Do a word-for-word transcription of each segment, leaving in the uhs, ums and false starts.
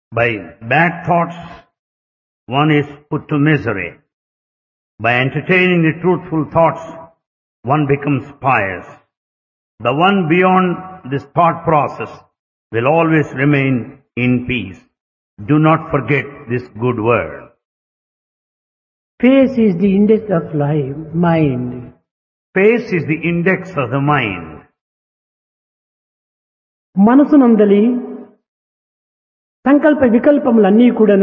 By bad thoughts, one is put to misery. By entertaining the truthful thoughts, one becomes pious. The one beyond this thought process will always remain in peace. Do not forget this good word. Face is the index of life, mind. Face is the index of the mind. మనసునందలి సంకల్ప వికల్పములన్నీ కూడాను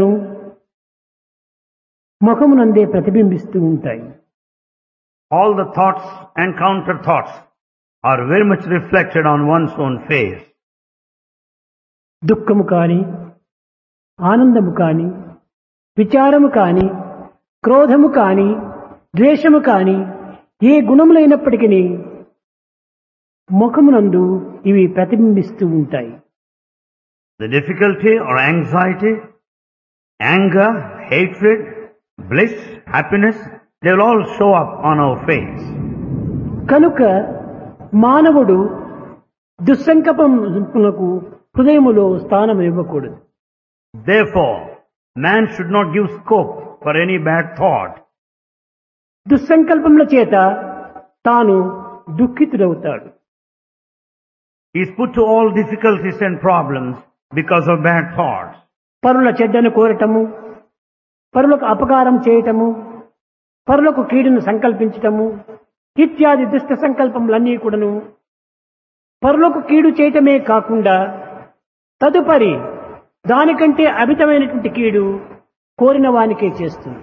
ముఖమునందే ప్రతిబింబిస్తూ ఉంటాయి. All the thoughts and counter thoughts are very much reflected on one's own face. దుఃఖము కాని, ఆనందము కాని, విచారము కాని, క్రోధము కాని, ద్వేషము కాని, ఏ గుణములైనప్పటికీ ముఖమునందు ఇవి ప్రతిబింబిస్తూ ఉంటాయి. The difficulty or anxiety, anger, hatred, bliss, happiness, they will all show up on our face. కనుక మానవుడు దుస్సంకల్పములకు హృదయములో స్థానం ఇవ్వకూడదు. Therefore, man should not give scope for any bad thought. దుస్సంకల్పముల చేత తాను దుఃఖితుడవుతాడు. He is put to all difficulties and problems because of bad thoughts. పరుల చెడ్డను కోరటము, పరులకు అపకారం చేయటము, పరులకు కీడును సంకల్పించటము ఇత్యాది దుష్ట సంకల్పములన్నీ కూడాను పరులకు కీడు చేయటమే కాకుండా తదుపరి దానికంటే అమితమైనటువంటి కీడు కోరిన వానికే చేస్తుంది.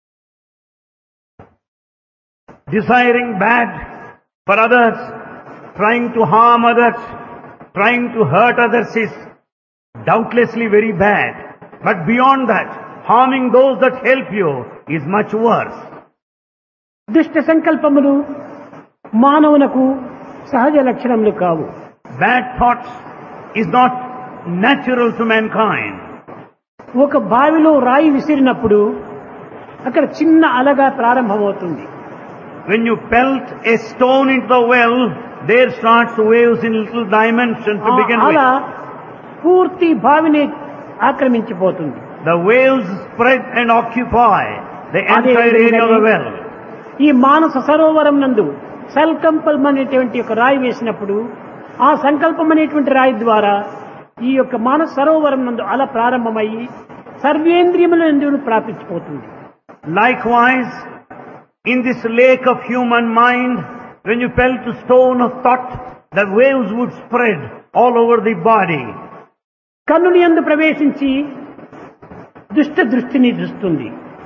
Desiring bad for others, trying to harm others, trying to hurt others is doubtlessly very bad. But beyond that, harming those that help you is much worse. దుష్ట సంకల్పములు మానవునకు సహజ లక్షణములు కావు. Bad thoughts is not natural to mankind. ఒక బావిలో రాయి విసిరినప్పుడు అక్కడ చిన్న అలగా ప్రారంభమవుతుంది. When you pelt a stone into the well, there starts waves in little dimensions to begin అలా with. పూర్తి బావిని ఆక్రమించిపోతుంది. The waves spread and occupy the entire area of the well. ఈ మానస సరోవరం నందు సంకల్పం అనేటువంటి ఒక రాయి వేసినప్పుడు ఆ సంకల్పం అనేటువంటి రాయి ద్వారా ఈ యొక్క మానస సరోవరం నందు అలా ప్రారంభమయ్యి సర్వేంద్రియములందు ప్రాపించిపోతుంది. Likewise, in this lake of human mind, when you pelt a stone of thought, the waves would spread all over the body. కన్నుని యందు ప్రవేశించి దుష్ట దృష్టిని దృష్టుంది.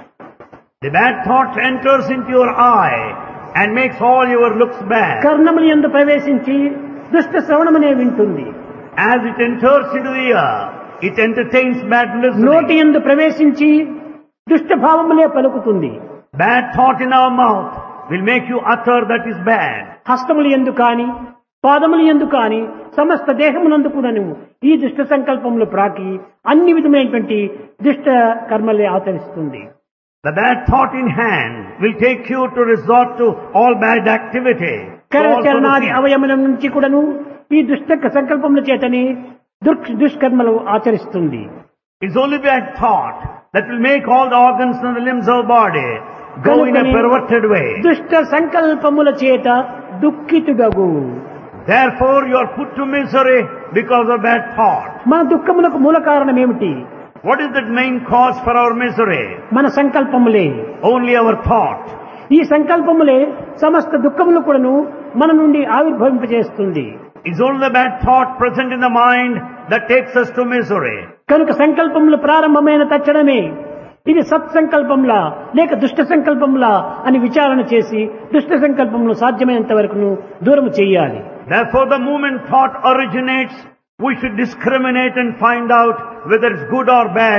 The bad thought enters into your eye and makes all your looks bad. కర్ణముని యందు ప్రవేశించి దుష్ట శ్రవణమనే వింటుంది. As it enters into the ear, it entertains bad నోటి listening. యందు ప్రవేశించి దుష్ట భావములే పలుకుతుంది. Bad thought in our mouth will make you utter that is bad. హస్తములు యందు కాని పాదములు యందు కాని సమస్త దేహమునందు కూడాను ఈ దుష్ట సంకల్పములు ప్రాకి అన్ని విధమైనటువంటి దుష్ట కర్మలే ఆచరిస్తుంది. The bad thought in hand will take you to resort to all bad activity. So also the కరచరణాది feet. అవయముల నుంచి కూడాను ఈ దుష్ట సంకల్పముల చేతని దుర్ దుష్కర్మలు ఆచరిస్తుంది. It's only bad thought that will make all the organs and the limbs of the body go in a perverted way. దుష్ట సంకల్పముల చేత దుఃఖితుడగు. Therefore you are put to misery because of bad thought. మన దుఃఖములకు మూల కారణం ఏమిటి? What is the main cause for our misery? మన సంకల్పములే. Only our thought. ఈ సంకల్పములే సమస్త దుఃఖములు కూడాను మన నుండి ఆవిర్భవింపజేస్తుంది. It's only the bad thought present in the mind that takes us to misery. కనుక సంకల్పములు ప్రారంభమైన తక్షణమే ఇది సత్సంకల్పంలా లేక దుష్ట సంకల్పంలా అని విచారణ చేసి దుష్ట సంకల్పమును సాధ్యమైనంత వరకు దూరం చేయాలి. Therefore the moment thought originates, we should discriminate and find out whether it's good or bad.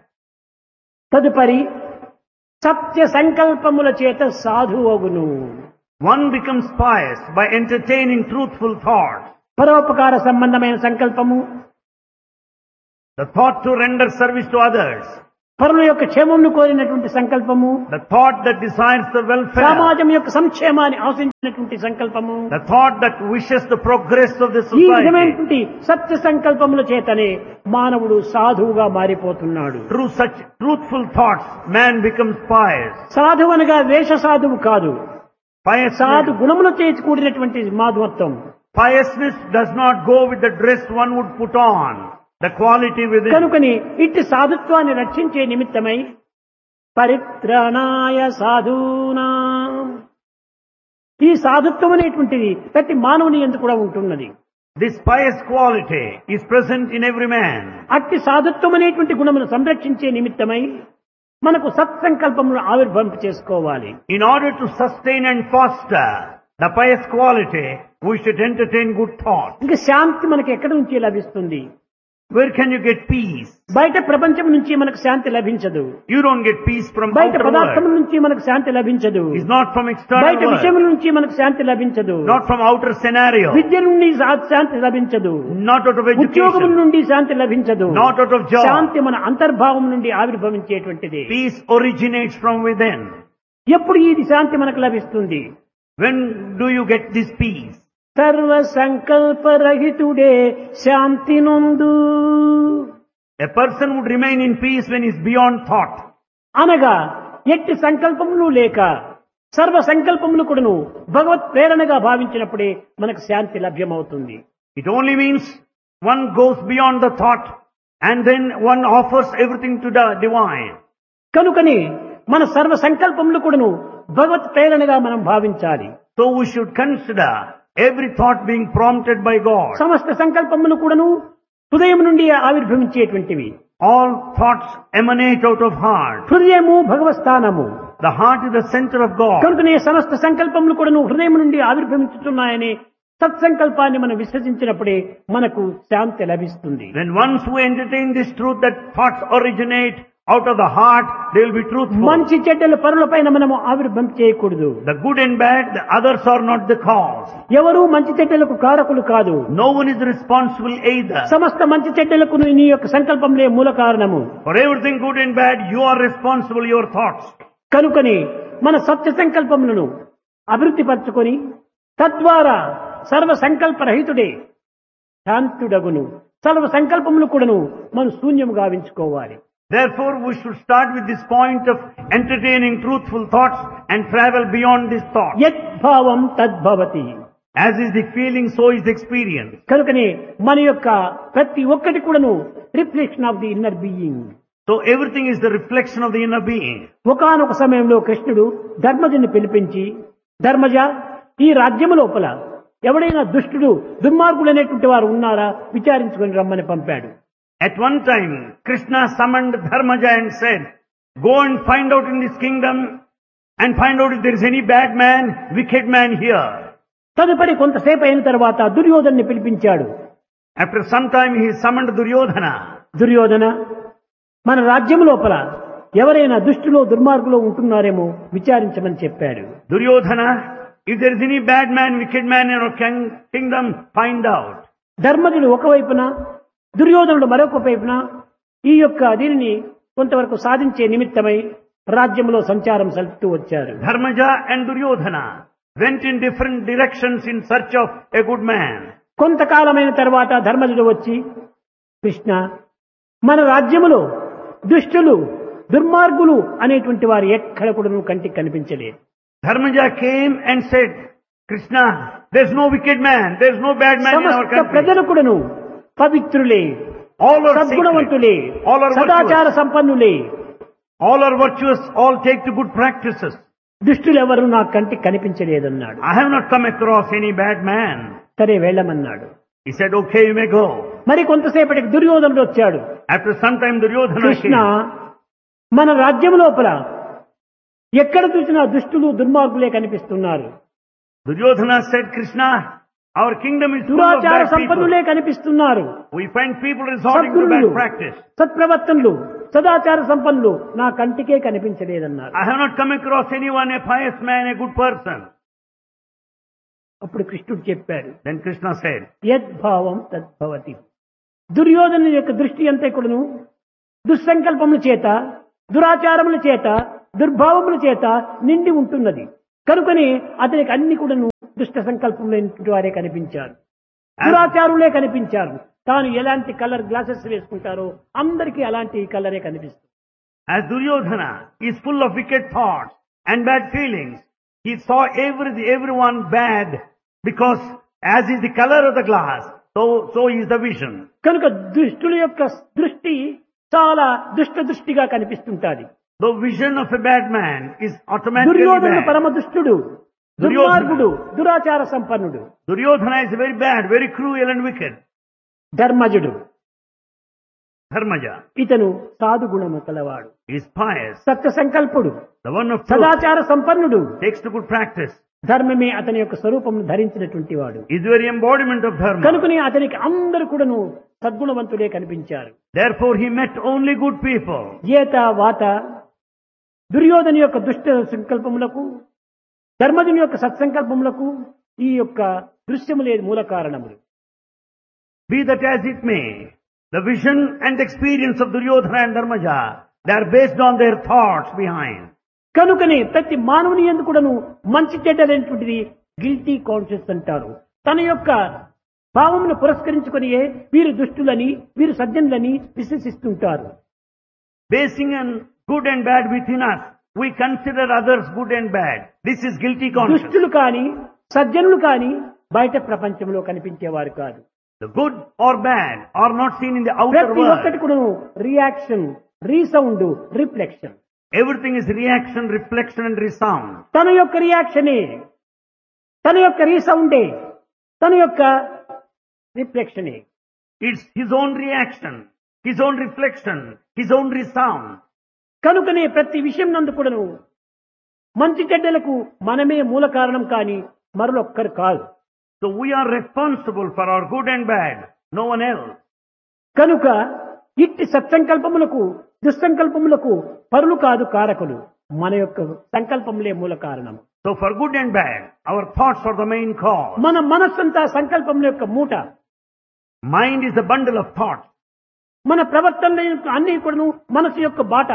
తదుపరి సత్య సంకల్పముల చేత సాధువగును. One becomes pious by entertaining truthful thoughts. పరోపకార సంబంధమైన సంకల్పము, The thought to render service to others. పరుల యొక్క క్షేమమును కోరినటువంటి సంకల్పము, the thought that desires the welfare, సమాజం యొక్క సంక్షేమాన్ని ఆశించినటువంటి సంకల్పము, the thought that wishes the progress of the ఈ society. విధమైనటువంటి సత్య సంకల్పముల చేతనే మానవుడు సాధువుగా మారిపోతున్నాడు. Through such truthful thoughts, man becomes pious. సాధువు అనగా వేష సాధువు కాదు, Pious సాధు గుణములు చేసి కూడినటువంటి మాధవత్వం. Piousness does not go with the dress one would put on, the quality within. కనుకని ఇట్టి సాధుత్వాన్ని రక్షించే నిమిత్తమై పరిత్రాణాయ సాధూనాం, ఈ సాధుత్వం అనేటువంటిది ప్రతి మానవుని యందు కూడా ఉంటున్నది. This pious quality is present in every man. అట్టి సాధుత్వం అనేటువంటి గుణమును సంరక్షించే నిమిత్తమై మనకు సత్సంకల్పమును ఆవిర్భవింప చేసుకోవాలి. In order to sustain and foster the pious quality, we should entertain good thoughts. ఇంకా శాంతి మనకు ఎక్కడి నుంచి లభిస్తుంది? Where can you get peace? బయట ప్రపంచం నుంచి మనకు శాంతి లభించదు. You don't get peace from బయట outer పదార్థం world. నుంచి మనకు శాంతి లభించదు. It's not from external బయట విషయముల world. నుంచి మనకు శాంతి లభించదు. Not from outer scenario. విద్య నుండి శా- శాంతి లభించదు. Not out of ఉద్యోగం education. నుండి శాంతి లభించదు. Not out of job. శాంతి మన అంతర్భావం నుండి ఆవిర్భవించేటువంటిది. Peace originates from within. ఎప్పుడు ఈ శాంతి మనకు లభిస్తుంది? When do you get this peace? సర్వ సంకల్పరహితుడే శాంతి నొందు A person would remain in peace when he is beyond thought. అనగా ఎట్టి సంకల్పములు లేక సర్వ సంకల్పములు కూడాను భగవత్ ప్రేరణగా భావించినప్పుడే మనకు శాంతి లభ్యమవుతుంది. It only means one goes beyond the thought and then one offers everything to the divine. కనుకని మన సర్వ సంకల్పములు కూడాను భగవత్ ప్రేరణగా మనం భావించాలి. So we should consider every thought being prompted by God. సమస్త సంకల్పములు కూడాను హృదయం నుండి ఆవిర్భవించేటువంటివి. All thoughts emanate out of heart. హృదయము భగవత్ స్థానము. The heart is the center of God. కనుకనే సమస్త సంకల్పములు కూడాను హృదయం నుండి ఆవిర్భవించుతున్నాయని సత్సంకల్పాన్ని మనం విశ్వసించినప్పుడే మనకు శాంతి లభిస్తుంది. When once we entertain this truth that thoughts originate out of the heart, they will be truthful. మంచి చెడ్డల పరులపైన మనము ఆవిర్భవం చేయకూడదు. The good and bad, the others are not the cause. ఎవరు మంచి చెడ్డలకు కారకులు కాదు. No one is responsible either. సమస్త మంచి చెడ్డలకు నీ యొక్క సంకల్పంలే మూల కారణము. For everything good and bad, you are responsible, your thoughts. కనుకని మన సత్య సంకల్పములను అభివృద్ధి పరచుకొని తద్వారా సర్వ సంకల్ప రహితుడే శాంతుడగును. సర్వ సంకల్పములు కూడాను మనం శూన్యము గావించుకోవాలి. Therefore, we should start with this point of entertaining truthful thoughts and travel beyond this thought. యత్ భావం తద్భవతి. As is the feeling, so is the experience. కనుకనే మన యొక్క ప్రతి ఒక్కటి కూడాను reflection of the inner being. So everything is the reflection of the inner being. ఒకానొక సమయంలో కృష్ణుడు ధర్మజుని పిలిపించి, ధర్మజ, ఈ రాజ్యము లోపల ఎవడైనా దుష్టుడు దుర్మార్గుడు అనేటువంటి వారు ఉన్నారా విచారించుకొని రమ్మని పంపాడు. At one time, Krishna summoned Dharmaja and said, go and find out in this kingdom and find out if there is any bad man, wicked man here. తదుపరి కొంతసేపు అయిన తర్వాత దుర్యోధన్ని పిలిపించాడు. After some time, he summoned Duryodhana. Duryodhana, మన రాజ్యం లోపల ఎవరైనా దుష్టులో దుర్మార్గులో ఉంటున్నారేమో విచారించమని చెప్పాడు. Duryodhana, if there is any bad man, wicked man in our king- kingdom, find out. ధర్మజుడు ఒకవైపున, దుర్యోధనుడు మరొక వైపున ఈ యొక్క దీనిని కొంతవరకు సాధించే నిమిత్తమై రాజ్యంలో సంచారం సలుపుతూ వచ్చారు. Dharmaja and Duryodhana went in different directions in search of a good man. కొంతకాలమైన తర్వాత ధర్మజుడు వచ్చి, కృష్ణ, మన రాజ్యములో దుష్టులు దుర్మార్గులు అనేటువంటి వారు ఎక్కడ కూడా నువ్వు కంటికి కనిపించలేదు. Dharmaja came and said, Krishna, there is no wicked man, there is no bad man in our సమస్త country. ప్రజలు కూడాను పవిత్రులే, All are సద్గుణవంతులే, sacred, all are సదాచార virtuous, సంపన్నులే. all are virtuous, all take to good practices. దుష్టులు ఎవరు నా కంటికి కనిపించలేదన్నాడు. I have not come across any bad man. సరే వెళ్ళమన్నాడు. He said, okay, you may go. మరి కొంతసేపటికి దుర్యోధనుడు వచ్చాడు. After some time, Duryodhana Krishna, came. మన రాజ్యం లోపల ఎక్కడ చూసినా దుష్టులు దుర్మార్గులే కనిపిస్తున్నారు. Duryodhana said, Krishna, our kingdom is full of దురాచార bad people. సంపన్నులే కనిపిస్తున్నారు. We find people resorting to సద్గుణులు, bad practice. సత్ప్రవర్తనులు, సదాచార సంపన్నులు నా కంటికే కనిపించలేదన్నారు. I have not come across anyone, a pious man, a good person. అప్పుడు కృష్ణుడు చెప్పాడు, Then Krishna said, యద్భావం తద్భవతి. దుర్యోధను యొక్క దృష్టి అంతా కూడాను దుస్సంకల్పముల చేత దురాచారముల చేత దుర్భావముల చేత నిండి ఉంటున్నది. కనుకని అతనికి అన్ని కూడాను దుష్ట సంకల్పములైనటువంటి వారే కనిపించారు, దురాచారులే కనిపించారు. తాను ఎలాంటి కలర్ గ్లాసెస్ వేసుకుంటారో అందరికీ అలాంటి కలరే కనిపిస్తుంది. As Duryodhana is full of wicked thoughts and bad feelings, he saw every, everyone bad because as is the color of the glass, so, so is the vision. కనుక దుష్టుల యొక్క దృష్టి చాలా దుష్ట దృష్టిగా కనిపిస్తుంటాది. The vision of a bad man is automatically దుర్యోధనుడు bad. పరమ దుష్టుడు, దుర్మార్గుడు, దురాచార సంపన్నుడు. Duryodhana is very bad, very cruel and wicked. ధర్మజుడు Dharmaja ఇతను సాధు గుణము కలవాడు, is pious. Satya సంకల్పుడు, The one of truth సదాచార సంపన్నుడు. takes to good practice. ధర్మమే అతని యొక్క స్వరూపం ధరించినటువంటి వాడు. Is the very embodiment of dharma. కనుకనే అతనికి అందరు కూడాను సద్గుణవంతులే కనిపించారు. Therefore he met only good people. ఏత వాత దుర్యోధన యొక్క దుష్ట సంకల్పములకు, ధర్మజుని యొక్క సత్సంకల్పములకు ఈ యొక్క దృశ్యములే మూల కారణములు. Be that as it may, the vision and experience of Duryodhana and Dharmaja, they are based on their thoughts behind. కనుకనే ప్రతి మానవుని యందు కూడాను మంచి చెడ్డలైనటువంటిది గిల్టీ కాన్షియస్ అంటారు. తన యొక్క భావమును పురస్కరించుకొని వీరు దుష్టులని వీరు సజ్జనులని విశ్వసిస్తుంటారు. Basing on good and bad within us, we consider others good and bad. This is guilty conscience. దుష్టులు కాని సజ్జనులు కాని బయట ప్రపంచంలో కనిపించేవారు కాదు. The good or bad are not seen in the outer ప్రతి ఒక్కటి world. కూడా reaction, resound, reflection. Everything is reaction, reflection and resound. తన యొక్క రియాక్షనే, తన యొక్క రీసౌండే, తన యొక్క రిఫ్లెక్షనే. It's his own reaction, his own reflection, his own resound. కనుకనే ప్రతి విషయం నందు కూడాను మంచి చెడ్డలకు మనమే మూల కారణం కాని మరొక్కరు కాదు. So we are responsible for our good and bad, no one else. కనుక ఇట్టి సత్సంకల్పములకు దుస్సంకల్పములకు పరులు కాదు కారకులు, మన యొక్క సంకల్పములే మూల కారణం. So for good and bad, our thoughts are the main cause. మన మనస్సంతా సంకల్పముల యొక్క మూట. Mind is a bundle of thoughts. మన ప్రవర్తన అన్ని కూడాను మనసు యొక్క బాట.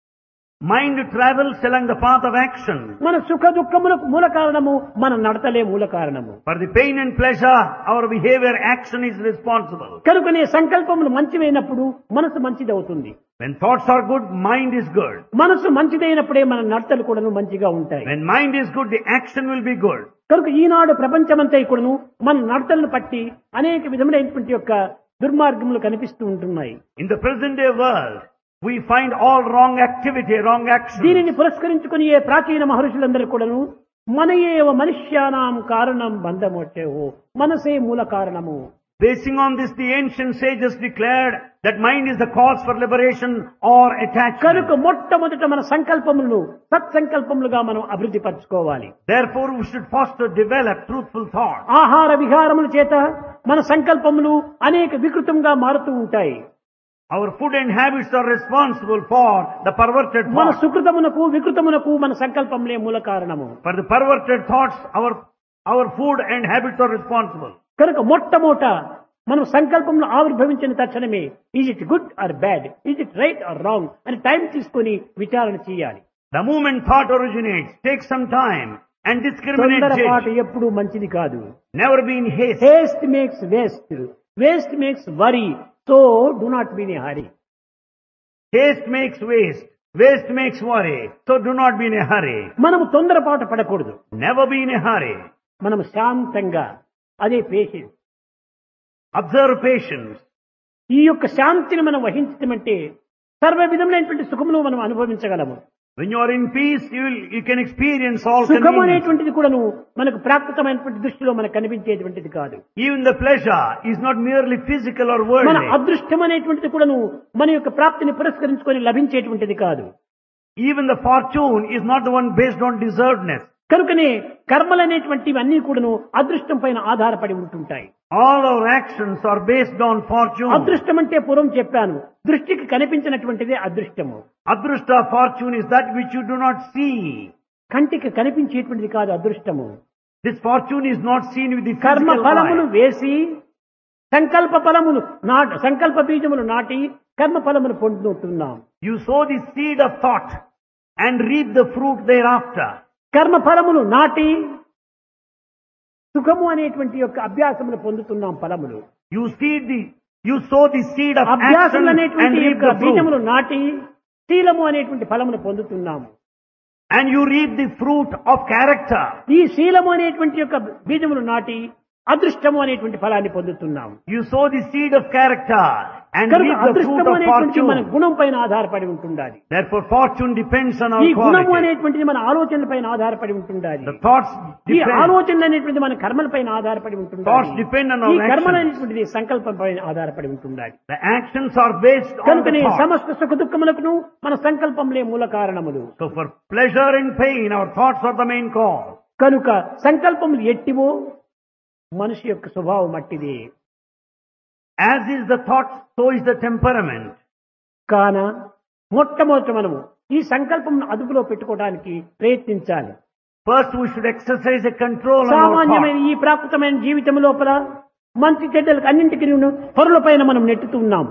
Mind travels along the path of action. మన సుఖ దుఃఖములకు మూల కారణము మన నడతలే మూల కారణము. For the pain and pleasure, our behavior, action is responsible. కనుకనే సంకల్పములు మంచివైనప్పుడు మనసు మంచిదవుతుంది. When thoughts are good, mind is good. మనసు మంచిదైనప్పుడే మన నడతలు కూడాను మంచిగా ఉంటాయి. When mind is good, the action will be good. కనుక ఈనాడు ప్రపంచమంతా కూడాను మన నడతలను పట్టి అనేక విధములైనటువంటి యొక్క దుర్మార్గములు కనిపిస్తూ ఉంటున్నాయి. In the present day world, we find all wrong activity, wrong action. దీనిని పురస్కరించుకుని ఏ ప్రాచీన మహర్షులందరూ కూడాను మనయేవ మనుష్యానాం కారణం బంధమోక్షేవో, మనసే మూల కారణము. Basing on this, the ancient sages declared that mind is the cause for liberation or attachment. కనుక మొట్టమొదట మన సంకల్పములను సత్సంకల్పములుగా మనం అభివృద్ధి పరచుకోవాలి. Therefore, we should foster, develop truthful thoughts. ఆహార విహారముల చేత మన సంకల్పములు అనేక వికృతంగా మారుతూ ఉంటాయి. Our food and habits are responsible for the perverted మన thoughts. సుకృతమునకు వికృతమునకు మన సంకల్పములే మూల కారణము. For the perverted thoughts, our, our food and habits are responsible. కనుక మొట్టమొదట మనం సంకల్పంలో ఆవిర్భవించిన తక్షణమే is it good or bad, is it right are wrong అని టైం తీసుకొని విచారణ చేయాలి. The moment thought originates, take some time and discriminate. తొందరపాటు judge. ఎప్పుడు మంచిది కాదు. Never be in haste. Heist makes waste, waste makes worry, so do not be in a hurry. Haste makes waste. Waste makes worry. So do not be in a hurry. మనము తొందరపాటు పడకూడదు. Never be in a hurry. మనం శాంతంగా, అదే patience. Observe patience. ఈ యొక్క శాంతిని మనం వహించటమంటే సర్వ విధములైనటువంటి సుఖమును మనం అనుభవించగలము. When you are in peace, you will, you can experience all సుఖం convenience. అనేటువంటిది కూడాను మనకు ప్రాకృతమైనటువంటి దృష్టిలో మనకు కనిపించేటువంటిది కాదు. Even the pleasure is not merely physical or మన worldly. అదృష్టం అనేటువంటిది కూడాను మన యొక్క ప్రాప్తిని పురస్కరించుకొని లభించేటువంటిది కాదు. Even the fortune is not the one based on deservedness. కనుకనే కర్మలు అనేటువంటివి అన్ని కూడాను అదృష్టం పైన ఆధారపడి ఉంటుంటాయి. All our actions are based on fortune. అదృష్టం అంటే పూర్వం చెప్పాను, దృష్టికి కనిపించినటువంటిదే అదృష్టము. Adrushta fortune is that which you do not see. కంటికి కనిపించేటువంటిది కాదు అదృష్టము. This fortune is not seen with the కర్మ physical ఫలములు eye. వేసి సంకల్ప ఫలములు నాటి సంకల్ప బీజములు నాటి కర్మ ఫలమును పొందుతున్నాం. You sow the seed of thought and reap the fruit thereafter. కర్మ ఫలమును నాటి సుఖము అనేటువంటి యొక్క అభ్యాసమును పొందుతున్నాం ఫలములు. You seed the, you sow the seed of action అభ్యాసములు and అనేటువంటి reap యొక్క the fruit. బీజములు నాటి శీలము అనేటువంటి ఫలమును పొందుతున్నాము. And you reap the fruit of character. ఈ శీలము అనేటువంటి యొక్క బీజములు నాటి అదృష్టము అనేటువంటి ఫలాన్ని పొందుతున్నాము. You sow the seed of character and కనుక reap the fruit అదృష్టము of అనేటువంటి మన fortune. గుణం పైన ఆధారపడి ఉంటుండాలి. Therefore fortune depends on ఈ our గుణము quality. అనేటువంటిది మన ఆలోచనల పైన ఆధారపడి ఉంటుండాలి. The thoughts ఈ depend. ఆలోచనలు అనేటువంటి మన కర్మల పైన ఆధారపడి Thoughts ఉంటుండాలి. depend on ఈ our కర్మలు actions. అనేటువంటిది సంకల్పం పైన ఆధారపడి ఉంటుండాలి. The actions are based on the కనుకనే thoughts. సమస్త సుఖ దుఃఖములకు మన సంకల్పంలే మూల కారణములు. So for pleasure and pain, our thoughts are the main cause. కనుక సంకల్పములు ఎట్టివో మనిషి యొక్క స్వభావం అట్టిది. As is the thought, so is the temperament. కాన మొట్టమొదట మనము ఈ సంకల్పం అదుపులో పెట్టుకోవడానికి ప్రయత్నించాలి. First we should exercise a control on our సామాన్యమైన thoughts. ఈ ప్రాకృతమైన జీవితం లోపల మంచి చెడ్డలకు అన్నింటికి పరుల పైన మనం నెట్టుతున్నాం.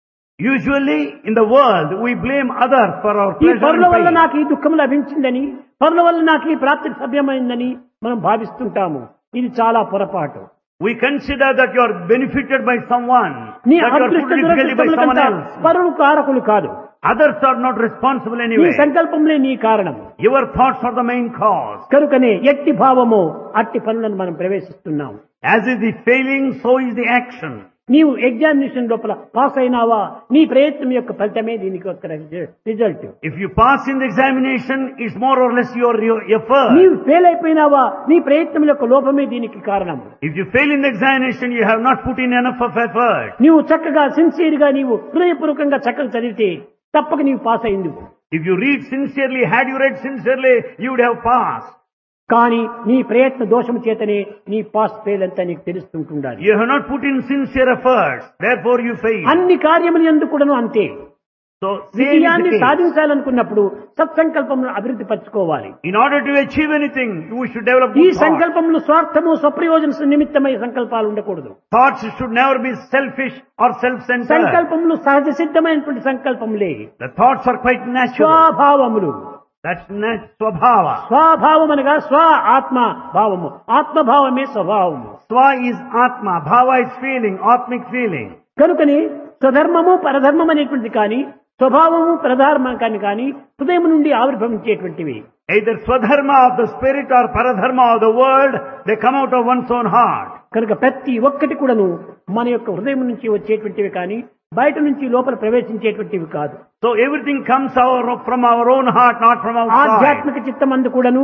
Usually in the world we blame others for our ఈ pleasure పరుల వల్ల and pain. నాకు ఈ దుఃఖం లభించిందని, పరుల వల్ల నాకు ఈ ప్రాప్తి సభ్యమైందని మనం భావిస్తుంటాము. ఇది చాలా పొరపాటు. We consider that you are benefited by someone, నీ that you are అదృష్ట put difficulty by someone దురదృష్టములకంతా else. పరులు కారకులు కాదు. Others are not responsible ఈ anyway. సంకల్పంలే నీ కారణం. Your thoughts are the main cause. కనుకనే ఎట్టి భావమో అట్టి పనులను మనం ప్రవేశిస్తున్నాం. As is the failing, so is the action. నీవు ఎగ్జామినేషన్ లోపల పాస్ అయినావా, నీ ప్రయత్నం యొక్క ఫలితమే దీనికి ఒక result. If you pass in the examination, it's more or less your, your effort. నీవు ఫెయిల్ అయిపోయినావా, నీ ప్రయత్నం యొక్క లోపమే దీనికి కారణం. If you fail in the examination, you have not put in enough of effort. నీవు చక్కగా సిన్సియర్ గా నీవు హృదయపూర్వకంగా చక్కగా చదివితే తప్పక నీవు పాస్ అయింది. If you read sincerely, had you read sincerely, you would have passed. కానీ నీ ప్రయత్న దోషము చేతనే నీ పాస్ ఫెయిల్ అంతా నీకు తెలుస్తుంటుండాలి. You have not put in sincere efforts, therefore you fail. అన్ని కార్యములు ఎందుకు కూడాను అంతే. So, same is విజయాన్ని the case. సాధించాలనుకున్నప్పుడు సత్సంకల్పమును అభివృద్ధి పరచుకోవాలి. In order to achieve anything, we should develop ఈ good thoughts. సంకల్పములు స్వార్థము స్వప్రయోజన నిమిత్తమై సంకల్పాలు ఉండకూడదు. Thoughts should never be selfish or self-centered. సంకల్పములు సహజ సిద్ధమైనటువంటి సంకల్పములే. The thoughts are quite natural. స్వభావములు. That's nat- swabhava. స్వభావం అనగా స్వ ఆత్మ భావము, ఆత్మభావమే స్వభావము. Swa is atma, bhava is feeling, atmic feeling. కనుకని స్వధర్మము పరధర్మం అనేటువంటిది కానీ, స్వభావము పరధర్మం కానీ కానీ హృదయం నుండి ఆవిర్భవించేటువంటివి. Either swadharma of the spirit or paradharma of the world, they come out of one's own heart. కనుక ప్రతి ఒక్కటి కూడాను మన యొక్క హృదయం నుంచి వచ్చేటువంటివి కానీ బయట నుంచి లోపల ప్రవేశించేటువంటివి కాదు. So everything comes our, from our own heart, not from outside. ఆధ్యాత్మిక చిత్తమందు కూడాను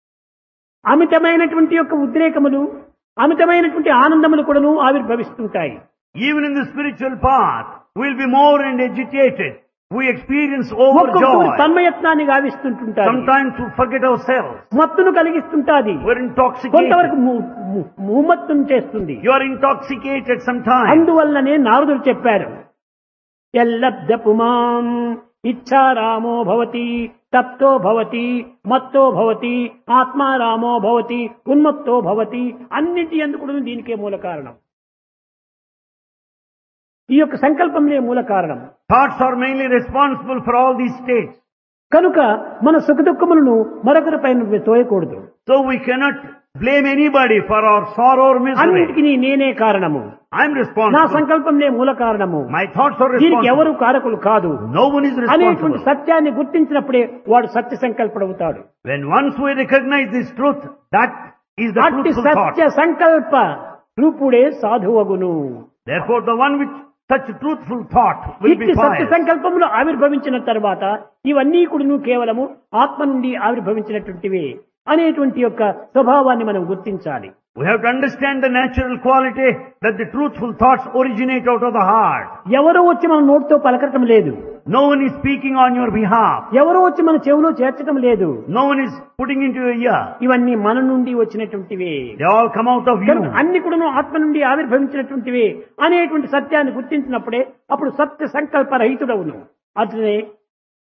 అమితమైనటువంటి యొక్క ఉద్రేకములు, అమితమైనటువంటి ఆనందములు కూడాను ఆవిర్భవిస్తుంటాయి. Even in the spiritual path, we'll be more and agitated. We experience ఒక్కొక్కరు overjoy. తన్మయత్నాన్ని గావిస్తుంటుంటారు. Sometimes we forget ourselves. మత్తును కలిగిస్తుంటాది. We're intoxicated. కొంతవరకు మూమత్తును చేస్తుంది. You are intoxicated sometimes. అందువల్లనే నారదుడు చెప్పారు, ఎల్లబ్ధ పుమాం ఇచ్ఛారామో భవతి, తప్తో భవతి, మత్తో భవతి, ఆత్మారామో భవతి, ఉన్మత్తో భవతి. అన్నిటి ఎందుకు దీనికే మూల కారణం. ఈ యొక్క సంకల్పంలే మూల కారణం. Thoughts are mainly responsible for all these states. కనుక మన సుఖ దుఃఖములను మరొకరి పైన తోయకూడదు. So we cannot blame anybody for our sorrow or misery. అన్నిటికీ నేనే కారణము, I'm నా responsible. సంకల్పంలే మూల కారణము, My thoughts are దీనికి responsible. ఎవరు కారకులు కాదు No one is అనేటువంటి responsible. సత్యాన్ని గుర్తించినప్పుడే వాడు సత్య సంకల్పుడవుతాడు. When once we recognize this truth, that is the అట్టి truthful thought. సత్య సంకల్ప రూపుడే సాధువగును. Therefore the one with such truthful thought will be ఇట్టి సత్య pious. సంకల్పములు ఆవిర్భవించిన తర్వాత ఇవన్నీ కూడా కేవలము ఆత్మ నుండి ఆవిర్భవించినటువంటివే అనేటువంటి యొక్క స్వభావాన్ని మనం గుర్తించాలి. We have to understand the natural quality that the truthful thoughts originate out of the heart. ఎవరో వచ్చి మన నోటితో పలకటం లేదు, No one is speaking on your behalf. ఎవరో వచ్చి మన చెవిలో చేర్చడం లేదు. No one is putting into your ear. ఇవన్నీ మన నుండి వచ్చినటువంటివే. They all come out of you. కనుక అన్ని కూడా ఆత్మ నుండి ఆవిర్భవించినటువంటివే అనేటువంటి సత్యాన్ని గుర్తించినప్పుడే అప్పుడు సత్య సంకల్ప రహితుడవును. అట్లనే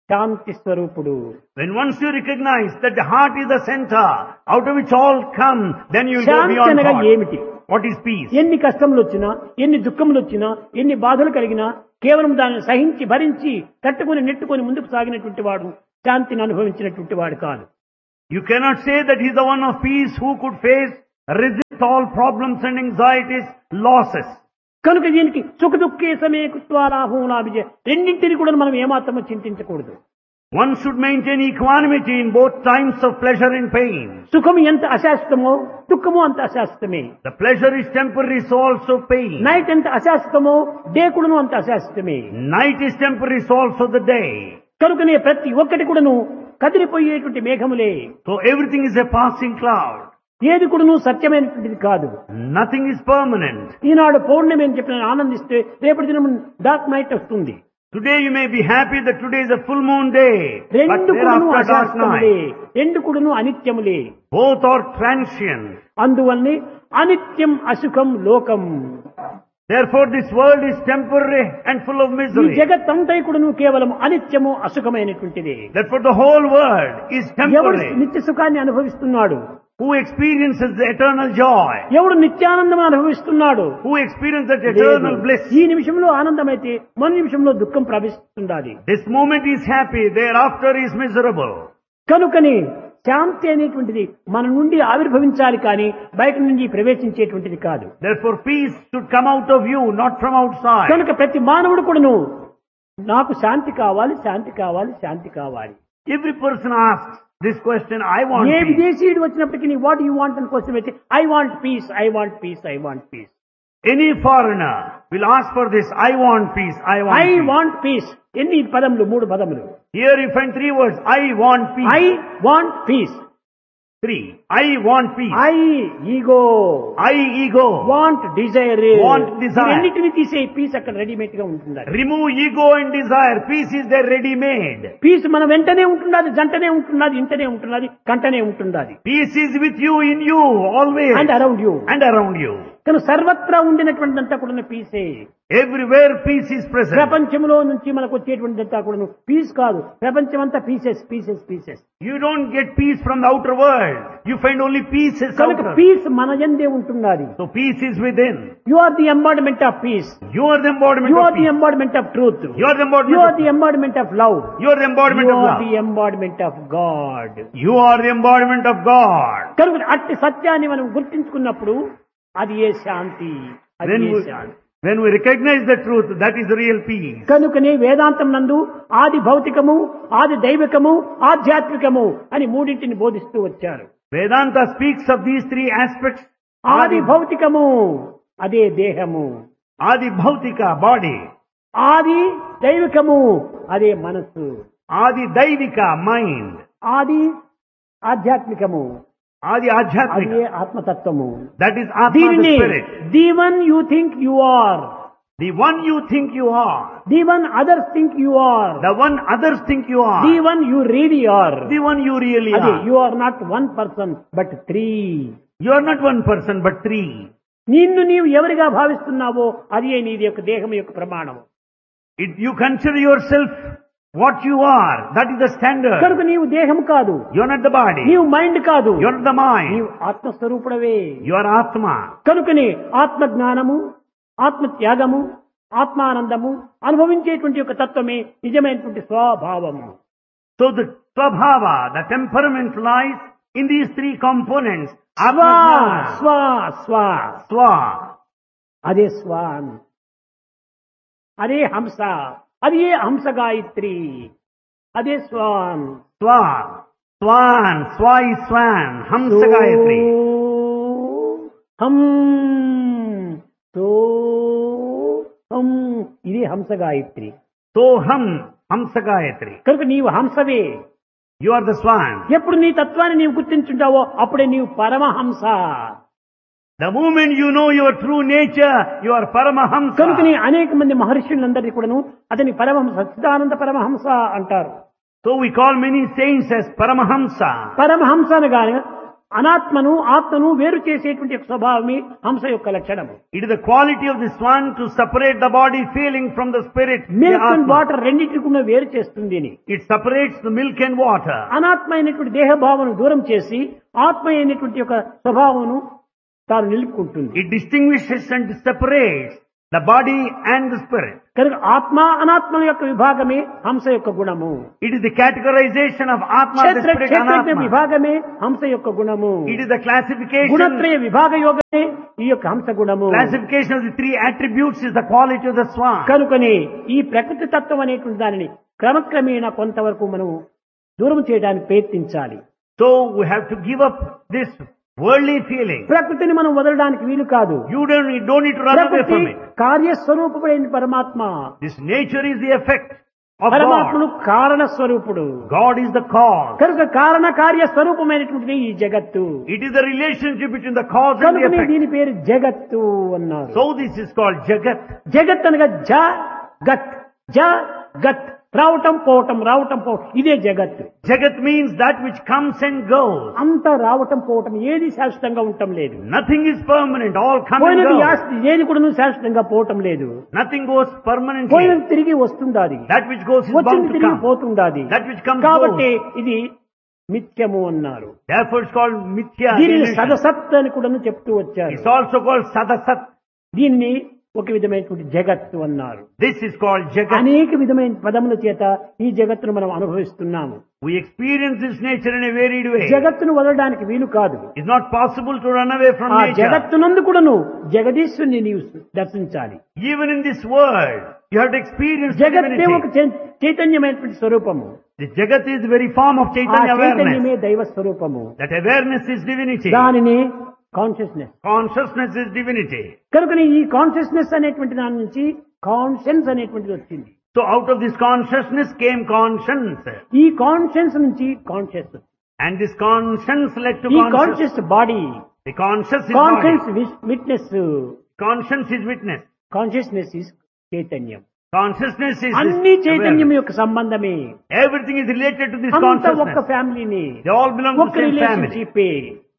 శాంతి స్వరూపుడు. When once you recognize that the heart is the center out of which all come, then you will go Shanti beyond అనగా thought. ఏమిటి? What is peace? ఎన్ని కష్టములు వచ్చినా, ఎన్ని దుఃఖములు వచ్చినా, ఎన్ని బాధలు కలిగినా కేవలం దాన్ని సహించి భరించి తట్టుకొని నెట్టుకొని ముందుకు సాగినటువంటి వాడు శాంతిని అనుభవించినటువంటి వాడు కాదు. You cannot say that he is the one of peace who could face, resist all problems and anxieties, losses. కనుక దీనికి సుఖ దుఃఖే సమే కుత్వాలాభం లాభిజే రెండింటిని కూడా మనం ఏమాత్రమూ చింతించకూడదు. One should maintain equanimity in both times of pleasure and pain. సుఖం ఎంత అశాశ్వతమో దుఃఖము అంత అశాశ్వతమే. The pleasure is temporary, so also pain. Night ఎంత అశాశ్వతమో డే కూడాను అంత అశాశ్వతమే. Night is temporary, so also the day. కనుకనే ప్రతి ఒక్కటి కూడాను కదిలిపోయేటువంటి మేఘములే. So everything is a passing cloud. ఏది కూడాను సత్యమైనటువంటిది కాదు. Nothing is permanent. ఈనాడు పౌర్ణమి అని చెప్పిన ఆనందిస్తే రేపటి దినం డార్క్ నైట్ వస్తుంది. Today you may be happy that today is a full moon day, but రెండు కూడాను thereafter dark అశాశ్వతములే, night. రెండు కూడాను అనిత్యములే. Both are transient. అందువల్లనే అనిత్యం అసుఖం లోకం. Therefore this world is temporary and full of ఈ misery. జగత్ అంతా కూడాను కేవలం అనిత్యము అసుఖమైనటువంటిది. Therefore the whole world is ఎవడు temporary. నిత్య సుఖాన్ని అనుభవిస్తున్నాడు? Who experiences the eternal joy? ఎవడు నిత్యానందం అనుభవిస్తున్నాడు? Who experiences that eternal bliss? ఈ నిమిషంలో ఆనందమైతే మన నిమిషంలో దుఃఖం ప్రవేశిస్తుండాలి. This moment is happy, thereafter is miserable. కనుకని శాంతి అనేటువంటిది మన నుండి ఆవిర్భవించాలి కానీ బయట నుండి ప్రవేశించేటువంటిది కాదు. Therefore peace should come out of you, not from outside. కనుక ప్రతి మానవుడు కూడాను నాకు శాంతి కావాలి, శాంతి కావాలి, శాంతి కావాలి. Every person asks this question, I want A peace. విదేశీయుడు వచ్చినప్పటికీ వాట్ యు వాంట్ అని క్వశ్చన్ అయితే I want peace, I want peace, I want peace. Any foreigner will ask for this, I want peace, I want I peace. Want peace. ఎన్ని పదములు? మూడు పదములు. Here you find three words, I want peace. I want peace. Three, I want peace. I ego, I ego. Want Dzire. Want desire. రెండింటిని తీసే piece అక్కడ readymade గా ఉంటుంది. Remove ego and desire. Peace is there ready made. Piece మన వెంటనే ఉంటున్నది, జంటనే ఉంటున్నది, ఇంటనే ఉంటున్నది, కంటనే ఉంటున్నది. Peace is with you, in you, always. And around you. And around you. కానీ సర్వత్రా ఉండినటువంటి అంతా కూడా పీసే. Everywhere peace is present. ప్రపంచంలో నుంచి మనకు వచ్చేటువంటి అంతా కూడా పీస్ కాదు. ప్రపంచం అంతా pieces pieces pieces. You don't get peace from the outer world. You find only pieces కనుక outer. పీస్ మన యందే ఉంటున్నది. So peace is within. You are the embodiment of piece. You are the embodiment you of are the peace. Embodiment of truth. You are the you embodiment are of the embodiment of love. You are the embodiment you of are love. The embodiment of God. You are the embodiment of God. కనుక అట్టి సత్యాన్ని మనం గుర్తించుకున్నప్పుడు అది ఏ శాంతి, అది When A we, Shanti. when we recognize the truth, that is real peace. కనుకనే వేదాంతం నందు ఆది భౌతికము, ఆది దైవికము, ఆధ్యాత్మికము అని మూడింటిని బోధిస్తూ వచ్చారు. Vedanta speaks of these three aspects. ఆది భౌతికము అదే దేహము, Adi Bhautika, body. ఆది దైవికము అదే మనస్సు, Adi Daivika, mind. ఆది ఆధ్యాత్మికము Adi అదే Adhyatmika. ఆత్మతత్వము. That is Atma, the దీనిని spirit. The one you think you are, The one you think you are. The one others think you are, The one others think you are. The one you really are. The one you really అదే are. You are not one person but three. You are not one person but three. నిన్ను నీవు ఎవరిగా భావిస్తున్నావో అది నీది యొక్క దేహం యొక్క ప్రమాణం. If you consider yourself what you are, that is the standard. కనుక నీవు దేహం కాదు, You are not the body. నీవు మైండ్ కాదు, You are not the mind. నీవు ఆత్మస్వరూపుడవే. You are Atma. కనుకనే ఆత్మ జ్ఞానము, ఆత్మ త్యాగము, ఆత్మానందము అనుభవించేటువంటి యొక్క తత్వమే నిజమైనటువంటి స్వభావము. So the Swabhava, the temperament lies in these three components. స్వ Atma, స్వ స్వ Swa. అదే స్వాన్, అదే హంస, అదే హంస గాయత్రి, అదే Schwann. Swan. Swan. Swa is Swan. Hamsa Gayatri. హం సో హం ఇదే హంస గాయత్రి. Soham. Hamsa Gayatri. కనుక నీవు హంసవే. You are the Swan. ఎప్పుడు నీ తత్వాన్ని నీవు గుర్తించుంటావో అప్పుడే నీవు Paramahamsa. The moment you know your true nature, you are Paramahamsa. కనుక నీ అనేక మంది మహర్షులందరినీ కూడాను అతని పరమహంస, సచ్చిదానంద పరమహంస అంటారు. So we call many saints as Paramahamsa. Paramahamsa అనగానే అనాత్మను ఆత్మను వేరు చేసేటువంటి యొక్క స్వభావమే హంస యొక్క లక్షణము. It is the quality of this one to separate the body feeling from the spirit. the milk and Atma. Water రెండింటిని కూడా వేరు చేస్తుంది అని. It separates the milk and water. అనాత్మ అయినటువంటి దేహభావను దూరం చేసి ఆత్మ అయినటువంటి యొక్క స్వభావమును తాను నిలుపుకుంటుంది. It distinguishes and separates the body and the spirit. కనుక ఆత్మ అనాత్మల యొక్క విభాగమే హంస యొక్క గుణము. It is the categorization of Atma, the క్షేత్ర spirit, క్షేత్రజ్ఞ Anatma. విభాగమే హంస యొక్క గుణము. It is the classification, గుణత్రయ విభాగ యోగమే ఈ యొక్క హంస గుణము. classification of the three attributes is the quality of the swan. కనుకనే ఈ ప్రకృతి తత్వం అనేటువంటి దానిని క్రమక్రమేణా కొంతవరకు మనం దూరం చేయడానికి ప్రయత్నించాలి. So we have to give up this worldly feeling. ప్రకృతిని మనం వదలడానికి వీలు కాదు. You don't, you don't need to run away ప్రకృతి from it. కార్యస్వరూపమైన పరమాత్మ. This nature is the effect of పరమాత్మను God. కారణ స్వరూపుడు. God is the cause. కనుక కారణ కార్య స్వరూపమైనటువంటిది ఈ జగత్తు. It is the relationship between the cause and the కనుకనే effect. దీని పేరు జగత్తు అన్నారు. So this is called Jagat. జగత్ అనగా జ గత్ జ గత్ రావటం పోవటం రావటం పోవటం ఇదే జగత్తు. Jagat means that which comes and goes. అంతా రావటం పోవటం ఏది శాశ్వతంగా ఉండటం లేదు. Nothing is permanent. All come and పోయినది go. ఆస్తి ఏది కూడా శాశ్వతంగా పోవటం లేదు. Nothing goes permanently. పోయినది తిరిగి వస్తుండాది. That which goes is వచ్చింది bound to తిరిగి come. పోతుండాది. That which comes కాబట్టి goes. ఇది మిథ్యము అన్నారు. Therefore it's called Mithya. దీనిని illusion. సదసత్ అని కూడా చెప్తూ వచ్చారు. It's also called Sadasat. దీన్ని ఒక విధమైనటువంటి జగత్తు అన్నారు. This is called Jagat. అనేక విధమైన పదముల చేత ఈ జగత్తును మనం అనుభవిస్తున్నాము. We experience this nature in a varied way. జగత్తును వదలడానికి వీలు కాదు. It's not possible to run away from ఆ nature. జగత్తునందు కూడాను జగదీశ్వరుని నీవు దర్శించాలి. Even in this world, you have to experience జగత్తే divinity. ఒక చై- చైతన్యమైనటువంటి స్వరూపము. The Jagat is the very form of ఆ Chaitanya చైతన్యమే awareness. దైవ స్వరూపము. That awareness is divinity. దానిని కాన్షియస్నెస్. Consciousness is divinity. కనుకని ఈ కాన్షియస్నెస్ అనేటువంటి దాని నుంచి కాన్షియన్స్ అనేటువంటిది వచ్చింది. So out of this consciousness came conscience. ఈ కాన్షియన్స్ నుంచి conscious. And this conscience led to ఈ conscious. Conscious body. The conscious is conscience body. Witness. Conscience is witness. Consciousness is చైతన్యం. Consciousness is అన్ని this చైతన్యం awareness. యొక్క సంబంధమే. Everything is related to this అంతా ఒక్క consciousness. ఫ్యామిలీని. They all belong to ఒక్క the same family. రిలేషన్షిప్పే.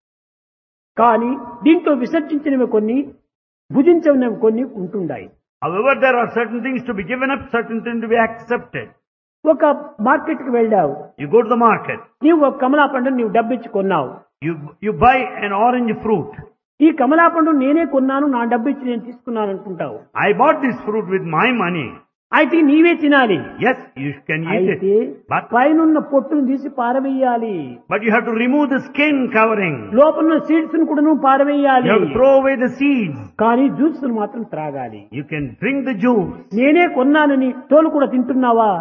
కానీ దీంట్లో విసర్జించినవి కొన్ని భుజించినవి కొన్ని ఉంటున్నాయి. However, there are certain things to be given up, certain things to be accepted. ఒక మార్కెట్ కి వెళ్ళావు. You go to the market. నీవు ఒక కమలా పండును నీవు డబ్బిచ్చి కొన్నావు. You, you buy an orange fruit. ఈ కమలా పండు నేనే కొన్నాను, నా డబ్బిచ్చి నేను తీసుకున్నాను అనుకుంటావు. I bought this fruit with my money. అయితే నీవే తినాలి. Yes, you can eat అయితే it. But, పైనున్న పొట్టును తీసి పారవేయాలి. but you have to remove the skin covering. లోపల సీడ్స్ ను కూడా నువ్వు పారవేయాలి. You have to throw away the seeds. కానీ జ్యూస్ మాత్రం త్రాగాలి. You can drink the juice. నేనే కొన్నానని తోలు కూడా తింటున్నావా?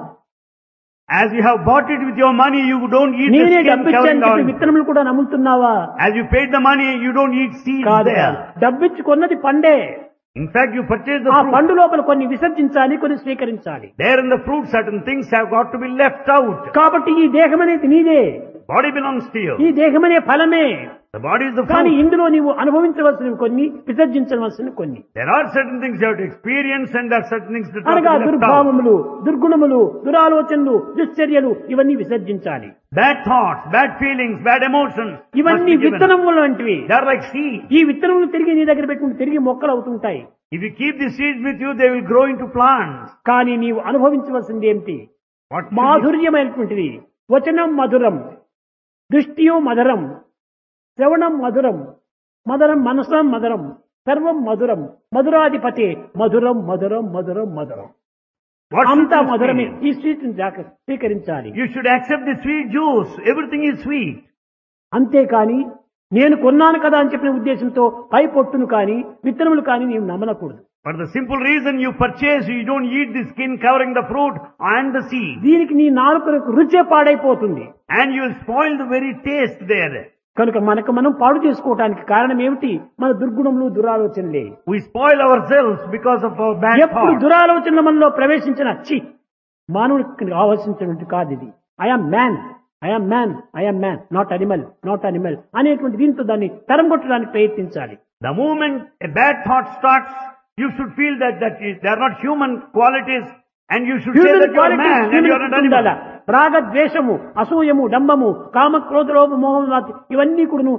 As you have bought it with your money, you don't eat the నేనే skin డబ్బిచ్చాను covering చెప్పి all. విత్తనములు కూడా నమ్ముతున్నావా? As you paid the money, you don't eat seeds కాదు. there. డబ్బిచ్చి కొన్నది పండే. In fact, you purchase the ఆ fruit. పండు లోపల కొన్ని విసర్జించాలి, కొన్ని స్వీకరించాలి. There in the fruit, certain things have got to be left out. కాబట్టి ఈ దేహం అనేది నీదే. Body belongs to you. ఈ దేహమనే ఫలమే. The body is the కానీ fruit. ఇందులో నీవు అనుభవించవలసినవి కొన్ని, విసర్జించవలసినవి కొన్ని. There are certain things you have to experience and there are certain things that have అనగా to be left out. దుర్భావములు, దుర్గుణములు, దురాలోచనలు, దుశ్చర్యలు ఇవన్నీ విసర్జించాలి. Bad thoughts, bad feelings, bad emotions must ఇవన్నీ be given. విత్తనములు వంటివి. They are like seeds. ఈ విత్తనములు తిరిగి నీ దగ్గర పెట్టుకుని తిరిగి మొక్కలు అవుతుంటాయి. If you keep the seeds with you, they will grow into plants. కానీ నీవు అనుభవించవలసింది ఏమిటి? What should మాధుర్యమైనటువంటిది. వచనం మధురం, దృష్టియో మధురం, శ్రవణం మధురం, మధురం మనసం మధురం, సర్వం మధురం, మధురాధిపతి మధురం మధురం మధురం మధురం. What should అంతా you మధురమే. experience? ఈ స్వీట్ స్వీకరించాలి. You should accept the sweet juice. Everything is sweet. అంతేకాని నేను కొన్నాను కదా అని చెప్పిన ఉద్దేశంతో పై పొట్టును కానీ విత్తనములు కానీ నీవు నమ్మనకూడదు. For the simple reason you purchase, you don't eat the skin covering the fruit and the seed. దీనికి నీ నాలుకలకు రుచే పాడైపోతుంది. And you will spoil the very taste there. కనుక మనకు మనం పాడు చేసుకోవడానికి కారణం ఏమిటి? మన దుర్గుణములు, దురాలోచనలే. We spoil ourselves because of our bad ఎప్పుడు thoughts. దురాలోచనల మనలో ప్రవేశించిన చి మానవుడికి ఆవశ్యించినటువంటి కాదు ఇది. I'm man, I'm man, I'm man, not animal, not animal అనేటువంటి దీంతో దాన్ని తరంగొట్టడానికి ప్రయత్నించాలి. The moment a bad thought starts, you should feel that, that is, they are not human qualities and you should say human that you are a man and you are an animal. రాగ ద్వేషము, అసూయము, డంబము, కామ క్రోధ లోభ మోహం ఇవన్నీ కూడా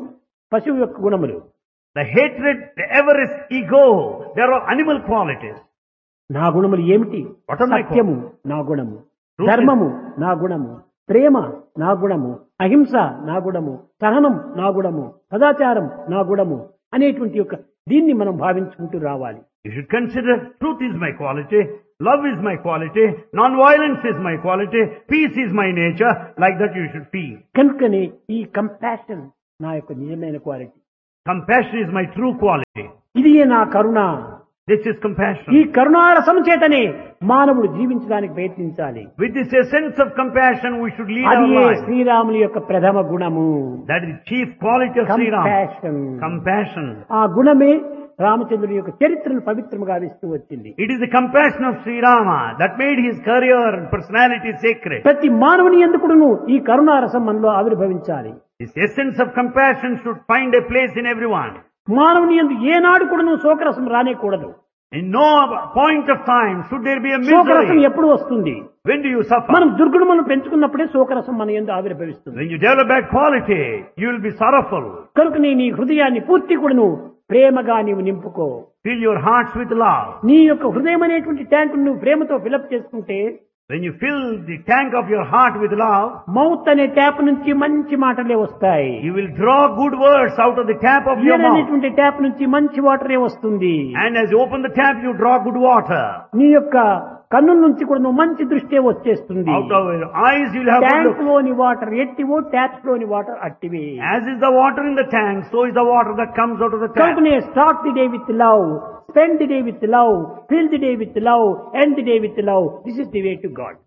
పశువు యొక్క గుణములు. The hatred, the avarice, ego, they are all animal qualities. నా గుణములు ఏమిటి? What are my సత్యము నా గుణము, Truth is- ధర్మము నా గుణము, ప్రేమ నా గుణము, అహింస నా గుణము, సహనం నా గుణము, సదాచారం నా గుణము అనేటువంటి యొక్క దీన్ని మనం భావించుకుంటూ రావాలి. You should consider truth is my quality, love is my quality, non-violence is my quality, peace is my nature. Like that you should feel. కనుకనే ఈ కంపాషన్ నా యొక్క నిజమైన quality. Compassion is my true quality. ఇది నా కరుణ. This is compassion. ఈ కరుణారసము చేతనే మానవుడు జీవించడానికి ప్రయత్నించాలి. With this essence of compassion we should lead అది our life. శ్రీరాముని యొక్క ప్రథమ గుణము. That is the chief quality of Sri Ram. Compassion. Compassion. ఆ గుణమే రామచంద్రుని యొక్క చరిత్రను పవిత్రముగా ఇస్తూ వచ్చింది. It is the compassion of Sri Rama that made his career and personality sacred. ప్రతి మానవుని ఎందుకును ఈ కరుణారసం మనలో ఆవిర్భవించాలి. This essence of compassion should find a place in everyone. మానవుని యందు ఏనాడు కూడాను శోకరసం రానేకూడదు. In no point of time should there be a శోకరసం misery. ఎప్పుడు వస్తుంది? When do you suffer? మనం దుర్గుణములను పెంచుకున్నప్పుడే శోకరసం మన యందు ఆవిర్భవిస్తుంది. When you develop bad quality, you will be sorrowful. కనుక నీ నీ హృదయాన్ని పూర్తి కూడాను ప్రేమగా నీవు నింపుకో. Fill your hearts with love. నీ యొక్క హృదయం అనేటువంటి ట్యాంకు నువ్వు ప్రేమతో ఫిలప్ చేసుకుంటే, When you fill the tank of your heart with love, mouth అనే ట్యాప్ నుంచి మంచి మాటలే వస్తాయి. you will draw good words out of the tap of your year mouth. అనేటువంటి ట్యాప్ నుంచి మంచి వాటరే వస్తుంది. And as you open the tap, you draw good water. నీ యొక్క కన్నుల నుంచి కూడా నువ్వు మంచి దృష్టే వచ్చేస్తుంది. Out of your eyes, you will have good tank look. లోని వాటర్ ఎట్టివో, ట్యాప్స్ లోని water అట్టివి. As is the water in the tank, so is the water that comes out of the tap. కనుకనే start the day with love, spend the day with love, fill the day with love, end the day with love. This is the way to God.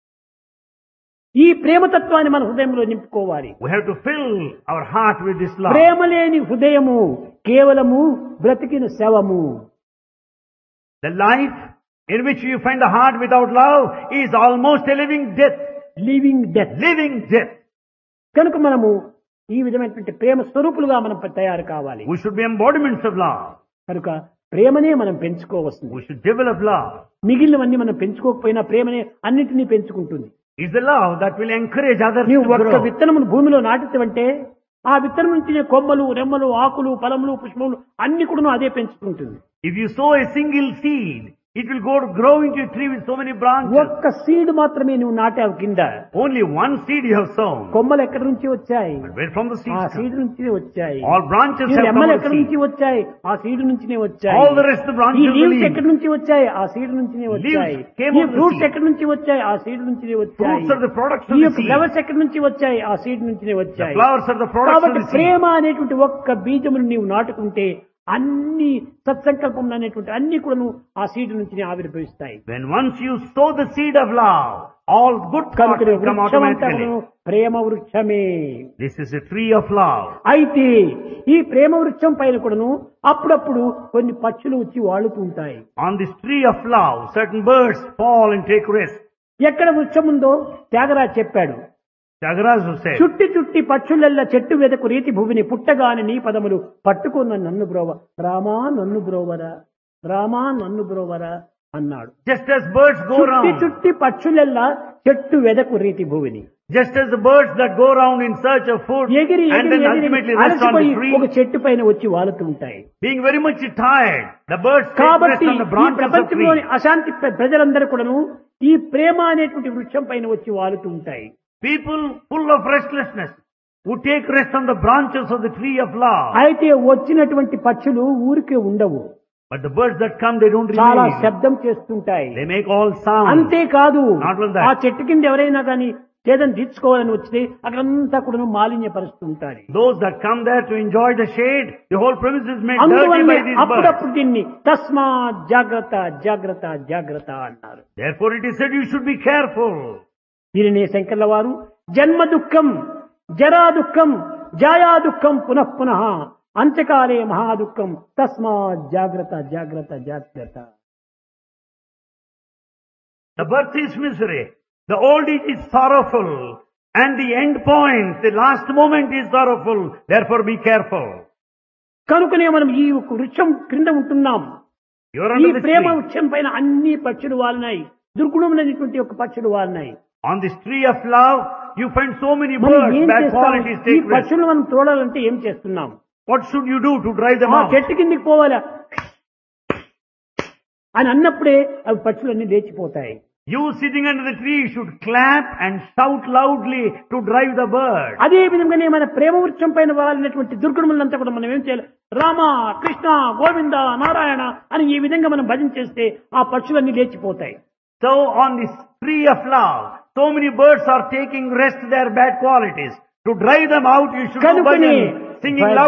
ఈ ప్రేమతత్వాన్ని మన హృదయంలో నింపుకోవాలి. We have to fill our heart with this love. ప్రేమ లేని హృదయము కేవలము బ్రతికిన శవము. The life in which you find the heart without love is almost a living death. Living death. Living death. కనుక మనము ఈ విధమైనటువంటి ప్రేమ స్వరూపులుగా మనం తయారు కావాలి. We should be embodiments of love. కనుక ప్రేమనే మనం పెంచుకోవస్తుంది. We should develop love. మిగిలినవన్నీ మనం పెంచుకోకపోయినా ప్రేమనే అన్నిటినీ పెంచుకుంటుంది. It's the love that will encourage others నీవు to ఒక్క grow. విత్తనమును భూమిలో నాటితే ఆ విత్తనం నుంచి కొమ్మలు, రెమ్మలు, ఆకులు, ఫలములు, పుష్పములు అన్ని కూడా అదే పెంచుకుంటుంది. If you sow a single seed, it will go to grow into a tree with so many branches. ఒక్క సీడ్ మాత్రమే నువ్వు నాటావు కింద. Only one seed you have sown. కొమ్మలు ఎక్కడి నుంచి వచ్చాయి? But where from the seeds ఆ come? సీడ్ నుంచి వచ్చాయి. All branches ఈ have come రెమ్మలు from ఎక్కడి the నుంచి seed. వచ్చాయి? ఆ సీడ్ నుంచినే వచ్చాయి. All the rest of the ఈ branches of the leaves leaves. ఎక్కడి నుంచి వచ్చాయి? ఆ సీడ్ నుంచినే వచ్చాయి. came ఈ of the ఫ్రూట్స్ seed. ఎక్కడి నుంచి వచ్చాయి? ఆ సీడ్ నుంచినే వచ్చాయి. Fruits are the products of ఈ the యొక్క seed. ఫ్లవర్స్ ఎక్కడి నుంచి వచ్చాయి? ఆ సీడ్ నుంచినే The వచ్చాయి. flowers are the products of కాబట్టి the seed. ప్రేమ అనేటువంటి ఒక్క బీజమును నీవు నాటుకుంటే అన్ని సత్సంకల్పం అనేటువంటి అన్ని కూడా ఆ సీడ్ నుంచి ఆవిర్భవిస్తాయి. When once you sow the seed of love, all good thoughts will come automatically. Prema వృక్షమే. This is a tree of love. అయితే ఈ ప్రేమ వృక్షం పైన కూడాను అప్పుడప్పుడు కొన్ని పక్షులు వచ్చి వాళ్తూ ఉంటాయి. On this tree of love, certain birds fall and take rest. ఎక్కడ వృక్షం ఉందో త్యాగరాజ్ చెప్పాడు. Tyagaraja said, చుట్టి చుట్టి పక్షులెల్ల చెట్టు వెదకు రీతి భూమిని పుట్టగాని నీ పదములు పట్టుకున్న నన్ను బ్రోవ, రామా నన్ను బ్రోవరా, రామా నన్ను బ్రోవరా అన్నాడు. just as birds go చుట్టి round, చుట్టి పక్షులెల్ల చెట్టు వెదకు రీతి భూమిని just as the birds that go round in search of food ఎగిరి and ఎగిరి then ఎగిరి ultimately rest on the అలసిపోయి tree, ఒక చెట్టు పైన వచ్చి వాలుతూ ఉంటాయి. being very much tired, the birds take rest కాబట్టి on the ఈ branches of ప్రపంచంలోని trees. అశాంతి ప్ర- ప్రజలందరూ కూడాను ఈ ప్రేమ అనేటువంటి వృక్షం పైన వచ్చి వాలుతూ ఉంటాయి. People full of restlessness who take rest on the branches of the tree of love. అయితే వచ్చినటువంటి పక్షులు ఊరికే ఉండవు, But the birds that come, they don't చాలా remain. శబ్దం చేస్తుంటాయి. They make all sound. అంతేకాదు Not only that. ఆ చెట్టు కింద ఎవరైనా కానీ చేదని తీర్చుకోవాలని వస్తే అక్కడంతా కూడా మాలిన్యపరుస్తుంటారు. Those that come there to enjoy the shade, the whole premise is made dirty అందువల్ల by these birds. అప్పుడప్పుడు దీన్ని తస్మా జాగ్రత్త జాగ్రత్త జాగ్రత్త అన్నారు. Therefore it is said you should be careful. దీనినే శంకర్ల వారు జన్మ దుఃఖం, జరా దుఃఖం, జాయా దుఃఖం పునః పునః అంత్యకాలే మహాదుఃఖం తస్మా జాగ్రత్త జాగ్రత్త జాగ్రత్త. The birth is misery. The old age is sorrowful. And the end point, the last moment is sorrowful. Therefore be careful. కనుకనే మనం ఈ ఒక వృక్షం క్రింద ఉంటున్నాం. You are ఈ under this ప్రేమ tree. వృక్షం పైన అన్ని పక్షులు వాలినాయి, దుర్గుణమైనటువంటి ఒక పక్షులు వాలినాయి. On this tree of love, you find so many మనం birds, ఏం bad చేస్తాం? qualities ఈ take rest. పక్షులు మనం చూడాలంటే ఏం చేస్తున్నాం? What should you do to drive them ఆ out? చెట్టు కిందికి పోవాలా అని అన్నప్పుడే అవి పక్షులన్నీ లేచిపోతాయి. You sitting under the tree should clap and shout loudly to drive the bird. అదే విధంగానే మన ప్రేమ వృక్షం పైన వాలినటువంటి దుర్గుణములంతా కూడా మనం ఏం చేయాలి? రామ, కృష్ణ, గోవింద, నారాయణ అని ఈ విధంగా మనం భజన చేస్తే ఆ పక్షులన్నీ లేచిపోతాయి. So on this tree of love, so many birds are taking rest their bad qualities. To drive them out, you should do కనుకనే bhajan, singing loud.